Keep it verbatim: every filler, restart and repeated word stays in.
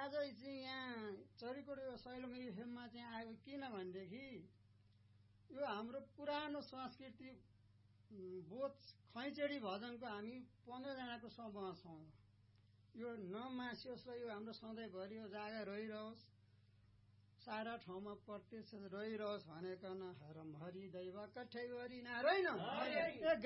आज चाहिँ यहाँ चरीकोट सैलुङ एफएममा चाहिँ आएको किन भनेदेखि यो हाम्रो पुरानो संस्कृति बोध खैचडी भजनको हामी पन्ध्रजनाको समूह छौँ। यो नमासियोस् र यो हाम्रो सधैँभरि यो जागा रहिरहोस्, सारा ठाउँमा प्रत्यक्ष रहिरहोस् भनेकन हरम हरि दैव कठैवरी नारायण